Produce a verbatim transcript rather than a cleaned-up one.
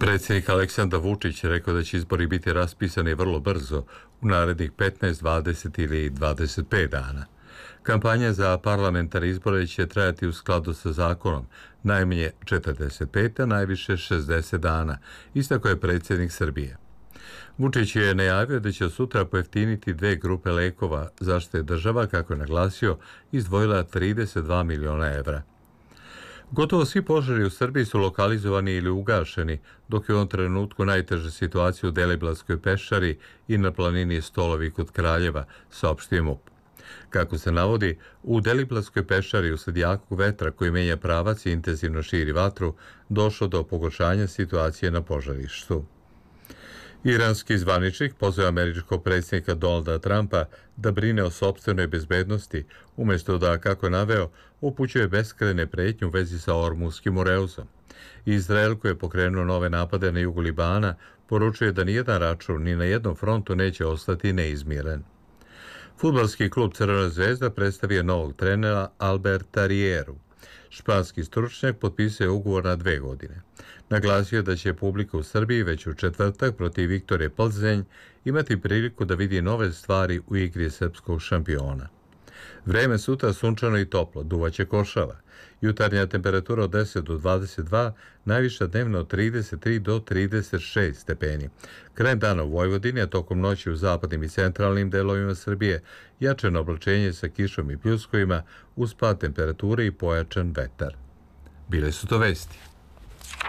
Predsjednik Aleksandar Vučić rekao da će izbori biti raspisani vrlo brzo, u narednih petnaest, dvadeset ili dvadeset pet dana. Kampanja za parlamentarne izbore će trajati u skladu sa zakonom, najmanje četrdeset pet, a najviše šezdeset dana, istako je predsjednik Srbije. Vučić je najavio da će sutra pojeftiniti dve grupe lekova, zašto je država, kako je naglasio, izdvojila trideset dva miliona evra. Gotovo svi požari u Srbiji su lokalizovani ili ugašeni, dok je u ovom trenutku najteža situacija u Deliblatskoj peščari i na planini Stolovi kod Kraljeva, saopštio MUP. Kako se navodi, u Deliblatskoj peščari usled jakog vetra koji menja pravac i intenzivno širi vatru, došlo do pogoršanja situacije na požarištu. Iranski zvaničnik pozvao američkog predsjednika Donalda Trumpa da brine o sopstvenoj bezbednosti, umjesto da, kako je naveo, upućuje beskrajne pretnje u vezi sa Ormuzskim moreuzom. Izrael, koji je pokrenuo nove napade na jugu Libana, poručuje da nijedan račun ni na jednom frontu neće ostati neizmiren. Fudbalski klub Crvena zvezda predstavio novog trenera Alberta Rieru. Španski stručnjak potpisao je ugovor na dve godine. Naglasio je da će publika u Srbiji već u četvrtak protiv Viktorije Plzenj imati priliku da vidi nove stvari u igri srpskog šampiona. Vreme sutra sunčano i toplo, duvaće košava. Jutarnja temperatura od deset do dvadeset dva, najviša dnevno od trideset tri do trideset šest stepeni. Krajem dana u Vojvodini, a tokom noći u zapadnim i centralnim delovima Srbije, jačano oblačenje sa kišom i pljuskovima, uz pad temperature i pojačan vetar. Bile su to vesti.